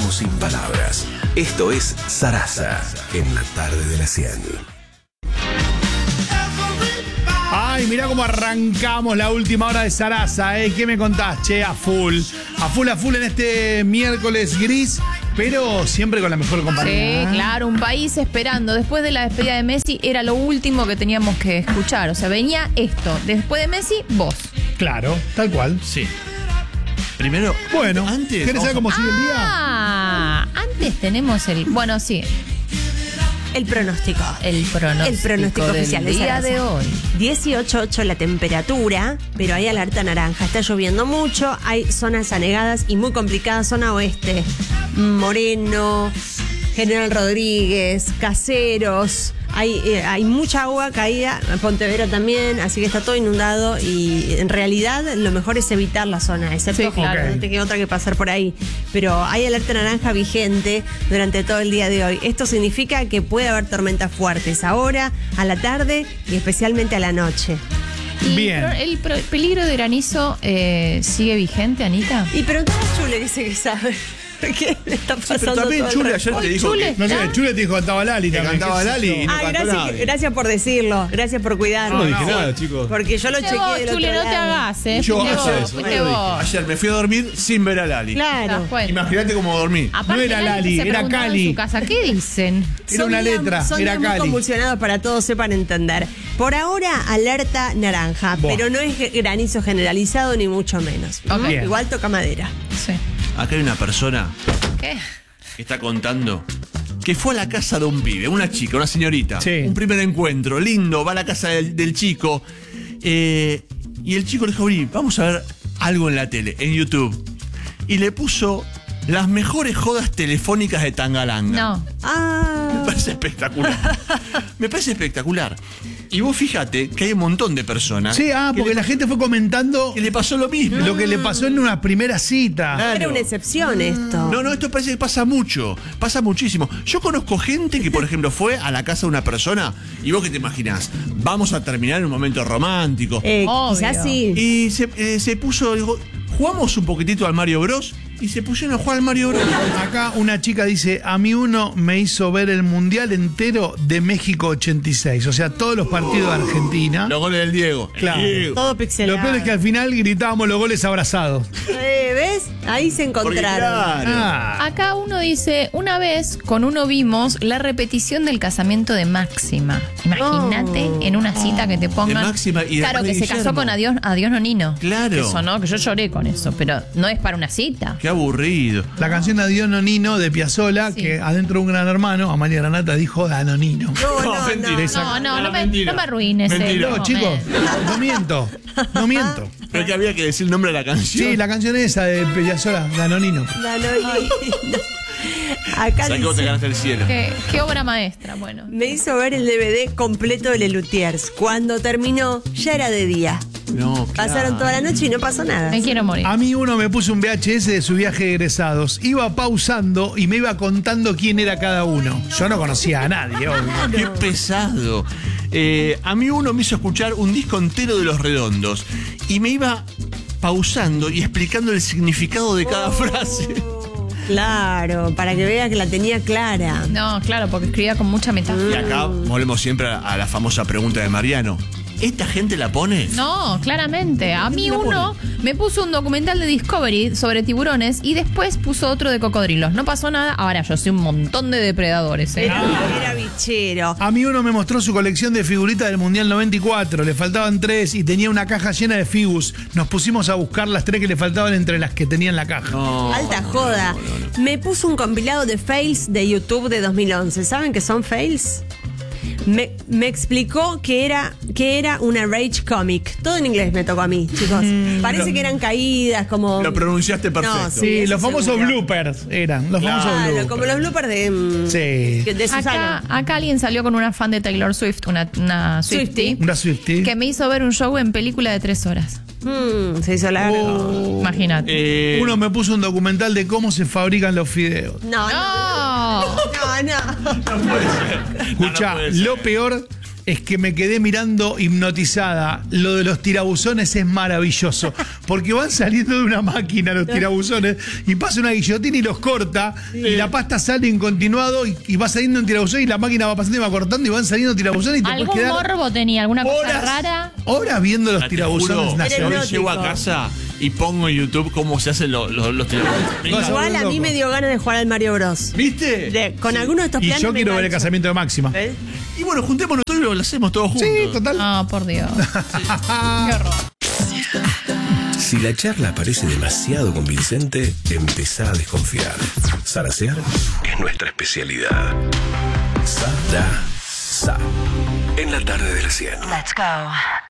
quedamos sin palabras. Esto es Sarasa, en la tarde de la 100. Ay, mirá cómo arrancamos la última hora de Sarasa, ¿eh? ¿Qué me contás, che? A full en este miércoles gris, pero siempre con la mejor compañía. Sí, claro, un país esperando. Después de la despedida de Messi era lo último que teníamos que escuchar. O sea, venía esto. Después de Messi, vos. Claro, tal cual. Sí. Primero, Bueno, antes. ¿querés saber cómo sigue el día? Antes tenemos el... Bueno, sí. El pronóstico. El pronóstico del oficial día Sarasa. de hoy. 18.8 la temperatura, pero hay alerta naranja. Está lloviendo mucho, hay zonas anegadas y muy complicadas. Zona oeste, Moreno, General Rodríguez, Caseros. Hay mucha agua caída, Pontevedra también, así que está todo inundado y en realidad lo mejor es evitar la zona, excepto Sí, claro. no te queda otra que pasar por ahí. Pero hay alerta naranja vigente durante todo el día de hoy. Esto significa que puede haber tormentas fuertes ahora, a la tarde y especialmente a la noche. Y Bien. ¿El peligro de granizo sigue vigente, Anita? Y preguntale a Chule, que sé que sabe. ¿Qué le está pasando? Pero también todo el Chule rato? ayer te dijo Chule. No sé, Chule te dijo que cantaba Lali que también. cantaba Lali y no cantó nadie. Gracias por decirlo, gracias por cuidarme. No dije nada, chicos. Porque yo lo Fuiste chequeé vos, del Chule, otro no te lado. hagas, Yo Fuiste ayer, vos, fuiste vos. ayer me fui a dormir sin ver a Lali. ¿Te das Claro. cuenta? Imagínate cómo dormí. Aparte, No era Lali, se era preguntaba en Cali. su casa, ¿qué dicen? Era una letra, Son era días muy Cali. convulsionados para todos sepan entender. Por ahora, alerta naranja, Buah. pero no es granizo generalizado ni mucho menos. Ok. Bien. Igual toca madera. Sí. Acá hay una persona ¿Qué? que está contando que fue a la casa de un pibe, una chica, una señorita. Sí. Un primer encuentro, lindo, va a la casa del chico. Y el chico le dijo, vení, vamos a ver algo en la tele, en YouTube. Y le puso las mejores jodas telefónicas de Tangalanga. No. Me parece espectacular. Me parece espectacular. Y vos fíjate que hay un montón de personas Sí, porque la gente fue comentando que le pasó lo mismo. lo que le pasó en una primera cita. Claro. Era una excepción esto. No, esto parece que pasa mucho, pasa muchísimo. Yo conozco gente que, por ejemplo, fue a la casa de una persona y vos qué te imaginás, vamos a terminar en un momento romántico. Obvio. Quizás sí. Y se puso, digo, jugamos un poquitito al Mario Bros. Y se pusieron a jugar al Mario Bros. Acá una chica dice, a mí uno me hizo ver el mundial entero de México 86, o sea, todos los partidos de Argentina. Los goles del Diego. Claro. El Diego. Todo pixelado. Lo peor es que al final gritábamos los goles abrazados. ¿Ves? Ahí se Porque, encontraron. claro, Acá uno dice, una vez con uno vimos la repetición del casamiento de Máxima. Imagínate en una cita que te pongan. De Máxima y de claro, que Rey se casó Guillermo. con Adiós Nonino. Claro. Eso, ¿no? Que yo lloré con eso, pero no es para una cita. Qué aburrido. La canción Adiós Nonino de Piazzolla, Sí. que adentro de un gran hermano, Amalia Granata dijo Danonino. No, mentira. No me mentira. arruines. Mentira. No, chicos, no miento. Pero que había que decir el nombre de la canción. Sí, la canción esa de Piazzolla, Danonino. Acá Sabés que vos te dice, ganaste el cielo. Qué obra maestra, bueno. me hizo ver el DVD completo de Lelutiers. Cuando terminó, ya era de día. No, Pasaron toda la noche y no pasó nada. Me quiero morir. A mí uno me puso un VHS de su viaje de egresados. Iba pausando y me iba contando quién era cada uno. Yo no conocía a nadie, obvio. Qué pesado. A mí uno me hizo escuchar un disco entero de Los Redondos y me iba pausando y explicando el significado de cada frase. Claro, para que veas que la tenía clara. No, claro, porque escribía con mucha Y metáfora. acá volvemos siempre a la famosa pregunta de Mariano. ¿Esta gente la pone? No, claramente. A mí uno me puso un documental de Discovery sobre tiburones y después puso otro de cocodrilos. No pasó nada. Ahora yo soy un montón de depredadores. Era bichero. A mí uno me mostró su colección de figuritas del Mundial 94. Le faltaban 3 y tenía una caja llena de figus. Nos pusimos a buscar las 3 que le faltaban entre las que tenía en la caja. No. Alta joda. Me puso un compilado de fails de YouTube de 2011. ¿Saben qué son fails? Me explicó que era una rage comic. Todo en inglés me tocó a mí, chicos. Parece que eran caídas, como... Lo pronunciaste perfecto. No, Sí, eso los famosos seguro. bloopers eran. Los famosos Claro, bloopers. como los bloopers de... Sí. De Susana. Acá alguien salió con una fan de Taylor Swift, una Swiftie, Una Swiftie. que me hizo ver un show en película de 3 horas. Se hizo largo. Imagínate. Uno me puso un documental de cómo se fabrican los fideos. No. ¡No! No. Escuchá, puede ser. lo peor es que me quedé mirando hipnotizada. Lo de los tirabuzones es maravilloso. Porque van saliendo de una máquina los tirabuzones y pasa una guillotina y los corta. Y la pasta sale en continuado y va saliendo un tirabuzón y la máquina va pasando y va cortando y van saliendo tirabuzones y te puedes ¿Algún quedar morbo tenía? ¿Alguna cosa horas, rara? horas viendo los Te tirabuzones juro, nacionales. yo llego a casa y pongo en YouTube cómo se hacen los tirabuzones. Me encanta. Igual a mí loco. me dio ganas de jugar al Mario Bros. ¿Viste? Con algunos de estos Y planes yo me quiero ver el engancho. casamiento de Máxima. ¿Ves? Y bueno, juntémonos todos y lo hacemos todos juntos. Sí, total. Ah, por Dios. Qué horror. Si la charla parece demasiado convincente, empezá a desconfiar. Zarasear es nuestra especialidad. Sarasa. En la tarde de la 100. Let's go.